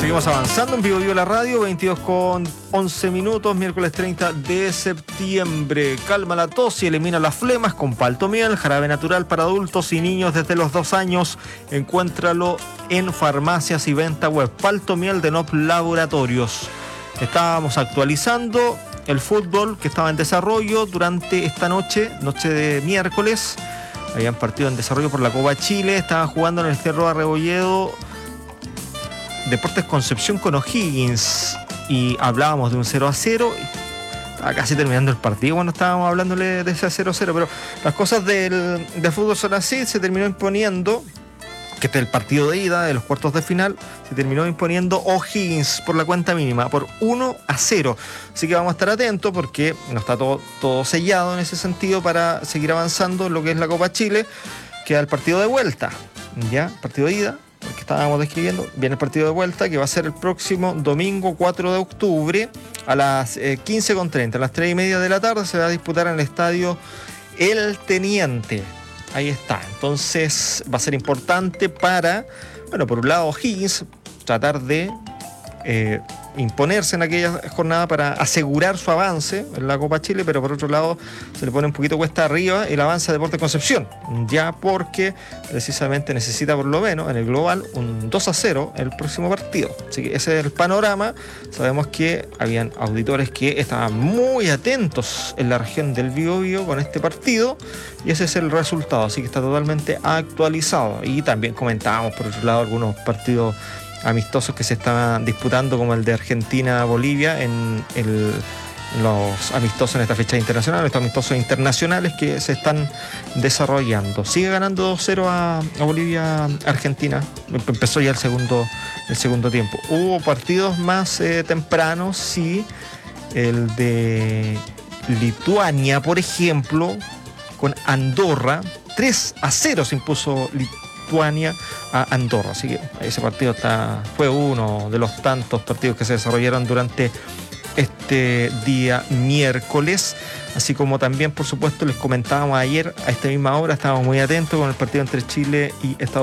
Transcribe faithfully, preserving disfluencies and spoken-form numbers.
Seguimos avanzando en Vivo Vivo la Radio, veintidós con once minutos, miércoles treinta de septiembre. Calma la tos y elimina las flemas con Paltomiel, jarabe natural para adultos y niños desde los dos años. Encuéntralo en farmacias y venta web. Paltomiel de Nop Laboratorios. Estábamos actualizando el fútbol que estaba en desarrollo durante esta noche, noche de miércoles. Habían partido en desarrollo por la Copa Chile, estaban jugando en el Cerro de Arrebolledo Deportes Concepción con O'Higgins y hablábamos de un cero a cero. Estaba casi terminando el partido cuando estábamos hablándole de ese cero a cero, pero las cosas del, del fútbol son así. Se terminó imponiendo, que este es el partido de ida de los cuartos de final, se terminó imponiendo O'Higgins por la cuenta mínima, por uno a cero. Así que vamos a estar atentos porque no está todo, todo sellado en ese sentido para seguir avanzando en lo que es la Copa Chile. Queda el partido de vuelta, ya, partido de ida, que estábamos describiendo. Viene el partido de vuelta que va a ser el próximo domingo cuatro de octubre a las eh, quince con treinta, a las tres y media de la tarde. Se va a disputar en el estadio El Teniente. Ahí está. Entonces va a ser importante para, bueno, por un lado O'Higgins tratar de eh, imponerse en aquella jornada para asegurar su avance en la Copa Chile, pero por otro lado se le pone un poquito cuesta arriba el avance a Deportes Concepción, ya porque precisamente necesita por lo menos en el global un dos a cero en el próximo partido. Así que ese es el panorama. Sabemos que habían auditores que estaban muy atentos en la región del Biobío con este partido y ese es el resultado, así que está totalmente actualizado. Y también comentábamos por otro lado algunos partidos amistosos que se estaban disputando, como el de Argentina-Bolivia en el, los amistosos en esta fecha internacional, estos amistosos internacionales que se están desarrollando. Sigue ganando dos cero a, a Bolivia-Argentina. Empezó ya el segundo, el segundo tiempo. Hubo partidos más eh, tempranos, sí. El de Lituania, por ejemplo, con Andorra, tres a cero se impuso Lituania a Andorra, así que ese partido está, fue uno de los tantos partidos que se desarrollaron durante este día miércoles, así como también, por supuesto, les comentábamos ayer a esta misma hora, estábamos muy atentos con el partido entre Chile y Estados Unidos.